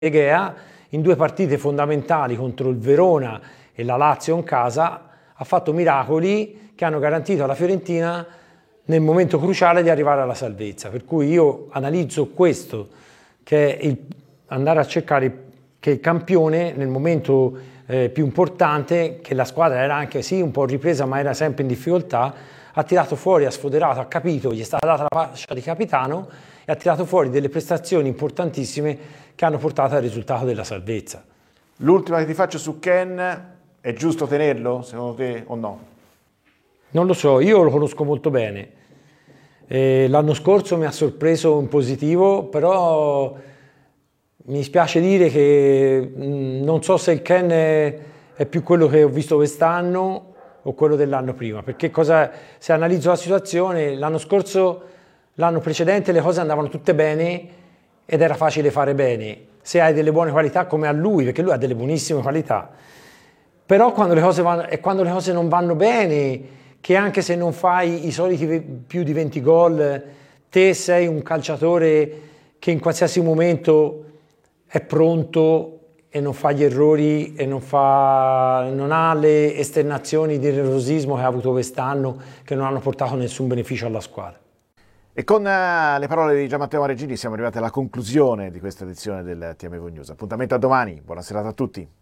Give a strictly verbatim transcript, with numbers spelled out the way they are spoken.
Egea, in due partite fondamentali contro il Verona e la Lazio in casa, ha fatto miracoli che hanno garantito alla Fiorentina nel momento cruciale di arrivare alla salvezza. Per cui io analizzo questo, che è il, andare a cercare che il campione nel momento eh, più importante, che la squadra era anche sì un po' ripresa ma era sempre in difficoltà, ha tirato fuori, ha sfoderato, ha capito, gli è stata data la fascia di capitano e ha tirato fuori delle prestazioni importantissime che hanno portato al risultato della salvezza. L'ultima che ti faccio su Ken, è giusto tenerlo secondo te o no? Non lo so, io lo conosco molto bene. Eh, l'anno scorso mi ha sorpreso in positivo, però mi dispiace dire che mh, non so se il Ken è, è più quello che ho visto quest'anno o quello dell'anno prima, perché cosa, se analizzo la situazione, l'anno scorso, l'anno precedente le cose andavano tutte bene ed era facile fare bene, se hai delle buone qualità come a lui, perché lui ha delle buonissime qualità, però quando le cose, vanno, e quando le cose non vanno bene, che anche se non fai i soliti più di venti gol, te sei un calciatore che in qualsiasi momento è pronto e non fa gli errori e non, fa, non ha le esternazioni di nervosismo che ha avuto quest'anno, che non hanno portato nessun beneficio alla squadra. E con uh, le parole di Gianmatteo Mareggini siamo arrivati alla conclusione di questa edizione del T M V News. Appuntamento a domani, buona serata a tutti.